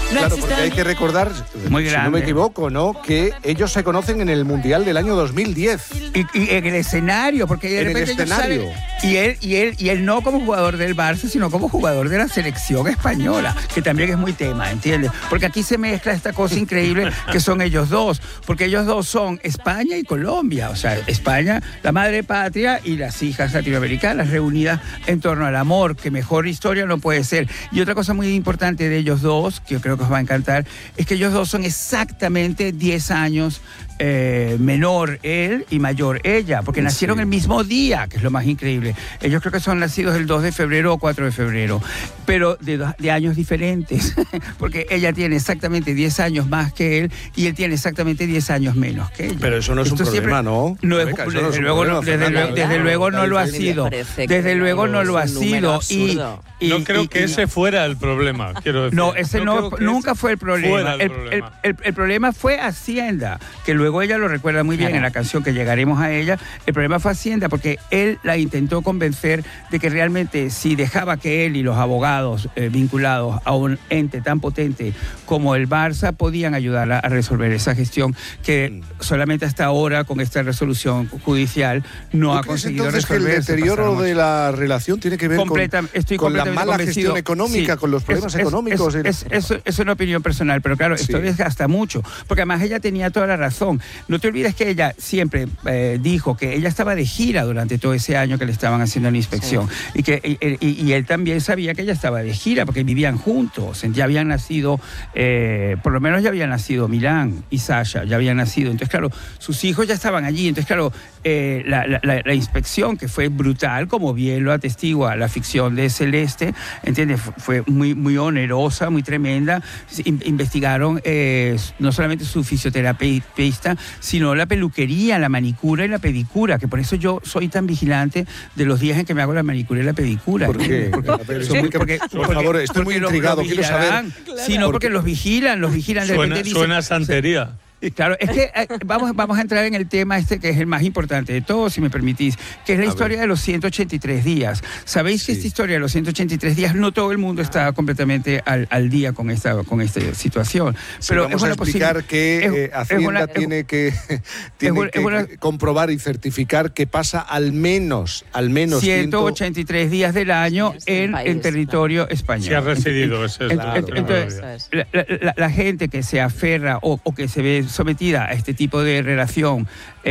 Claro, porque hay que recordar, Muy si grande. no me equivoco, ¿no?, que ellos se conocen en el Mundial del año 2010. Y en el escenario, porque de En el repente ellos escenario. salen, y él no como jugador del Barça, sino como jugador de la selección española, que también es muy tema, ¿entiendes? Porque aquí se mezcla esta cosa increíble que son ellos dos, porque ellos dos son España y Colombia, o sea, España, la madre patria, y las hijas latinoamericanas reunidas en torno al amor, que mejor historia no puede ser. Y otra cosa muy importante de ellos dos, que yo creo que os va a encantar, es que ellos dos son exactamente 10 años menor él y mayor ella, porque nacieron el mismo día, que es lo más increíble. Ellos creo que son nacidos el 2 de febrero o 4 de febrero, pero de años diferentes, porque ella tiene exactamente 10 años más que él y él tiene exactamente 10 años menos que ella. Pero eso no es un problema, ¿no? No es, Rebeca, eso no es desde un luego, problema, Fernando. desde luego no lo ha A mí me sido. parece que Desde luego no lo ha es un número sido. absurdo. No creo que ese fuera el problema, quiero decir. No, ese creo que nunca ese fue el problema. fuera el problema. El problema fue Hacienda, que luego ella lo recuerda muy bien en la canción, que llegaremos a ella. El problema fue Hacienda porque él la intentó convencer de que realmente si dejaba que él y los abogados vinculados a un ente tan potente como el Barça podían ayudarla a resolver esa gestión que solamente hasta ahora con esta resolución judicial no ha ¿Tú crees conseguido entonces que el resolver. deterioro de la relación tiene que ver Estoy con la completamente mala convencido. gestión económica, Sí, con los problemas económicos? Es una opinión personal, pero claro, esto Sí. desgasta mucho, porque además ella tenía toda la razón. No te olvides que ella siempre dijo que ella estaba de gira durante todo ese año que le estaban haciendo la inspección, y él también sabía que ella estaba de gira, porque vivían juntos, ya habían nacido, por lo menos ya habían nacido Milán y Sasha, ya habían nacido, entonces claro, sus hijos ya estaban allí, entonces claro, la inspección, que fue brutal, como bien lo atestigua la ficción de Celeste, ¿entiendes? Fue muy, muy onerosa, muy tremenda. Investigaron no solamente su fisioterapeuta, sino la peluquería, la manicura y la pedicura, que por eso yo soy tan vigilante de los días en que me hago la manicura y la pedicura. ¿Por qué? Por favor, estoy muy intrigado, quiero saber. Sí, no, porque los vigilan de repente dicen, Suena santería. Claro, es que vamos a entrar en el tema este que es el más importante de todos, si me permitís, que es la historia de los 183 días. Sabéis que esta historia de los 183 días, no todo el mundo está completamente al día con esta situación. Pero vamos a explicar que Hacienda tiene que comprobar y certificar que pasa al menos 183 días del año en territorio español. Si ha residido, ese es entonces, la gente que se aferra o que se ve sometida a este tipo de relación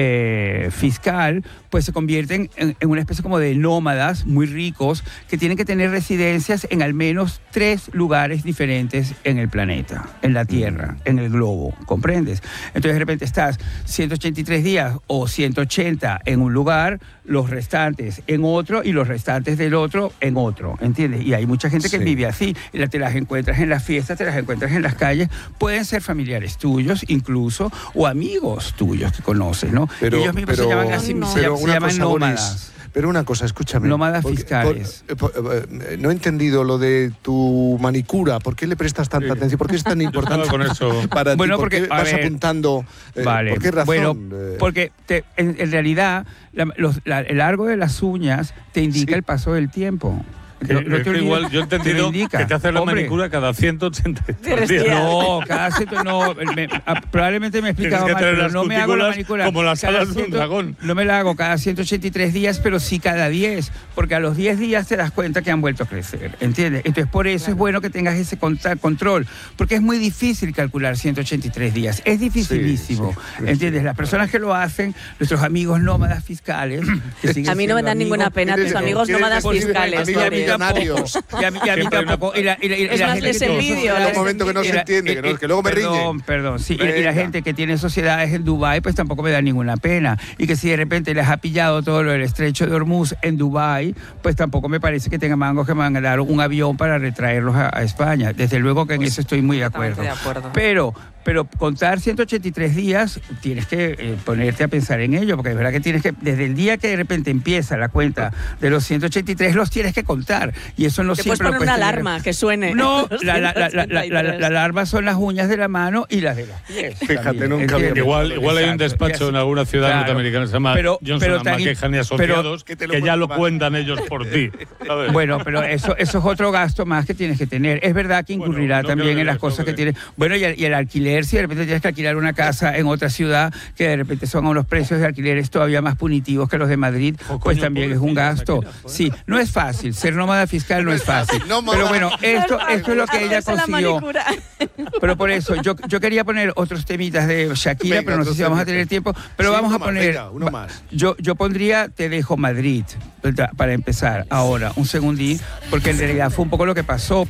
fiscal, pues se convierten en una especie como de nómadas muy ricos que tienen que tener residencias en al menos 3 lugares diferentes en el planeta, en la Tierra, en el globo, ¿comprendes? Entonces de repente estás 183 días o 180 en un lugar, los restantes en otro y los restantes del otro en otro, ¿entiendes? Y hay mucha gente que vive así, te las encuentras en las fiestas, te las encuentras en las calles, pueden ser familiares tuyos incluso o amigos tuyos que conoces, ¿no? Pero, ellos mismos se llaman así, se llaman nómadas. Pero una cosa, escúchame. Nómadas fiscales. No he entendido lo de tu manicura. ¿Por qué le prestas tanta atención? ¿Por qué es tan importante con eso. para bueno, ti? ¿Por qué vas apuntando? Vale. ¿Por qué razón? Bueno, porque en realidad el largo de las uñas te indica el paso del tiempo. Igual yo he entendido que te haces la manicura cada 183 días. No, cada probablemente me he explicado mal, pero no me hago la manicura como las alas de un dragón. No me la hago cada 183 días, pero sí cada 10, porque a los 10 días te das cuenta que han vuelto a crecer, ¿entiendes? Entonces por eso es bueno que tengas ese control, porque es muy difícil calcular 183 días, es dificilísimo, ¿entiendes? Las personas que lo hacen, nuestros amigos nómadas fiscales, que a mí no me dan ninguna pena tus amigos nómadas fiscales. Millonarios. Y a mí tampoco. Es más, les envidio. Hay un momento que no se entiende, que luego me riñen. Perdón, sí. Y la gente que tiene sociedades en Dubái, pues tampoco me da ninguna pena. Y que si de repente les ha pillado todo lo del estrecho de Hormuz en Dubái, pues tampoco me parece que tengan mangos que mandar un avión para retraerlos a España. Desde luego que en eso estoy muy de acuerdo. Pero Pero contar 183 días, tienes que ponerte a pensar en ello, porque es verdad que tienes que, desde el día que de repente empieza la cuenta de los 183, los tienes que contar. Y eso no siempre lo puedes poner una alarma que suene. No, la alarma son las uñas de la mano y las de los pies. Fíjate, nunca había. Igual hay un despacho en alguna ciudad norteamericana que se llama Johnson & McKehan y Asociados, que ya lo cuentan ellos por ti. ¿Sabes? Bueno, pero eso es otro gasto más que tienes que tener. Es verdad que incurrirá también en las cosas que tienes. Bueno, y el alquiler, si de repente tienes que alquilar una casa en otra ciudad, que de repente son a unos precios de alquileres todavía más punitivos que los de Madrid, pues también es un gasto. Sí, no es fácil. Ser nómada fiscal no es fácil. Pero bueno, esto es lo que ella consiguió. Pero por eso, yo quería poner otros temitas de Shakira, pero no sé si vamos a tener tiempo. Pero vamos a poner... uno más. Yo pondría Te dejo Madrid, para empezar ahora, un segundín, porque en realidad fue un poco lo que pasó.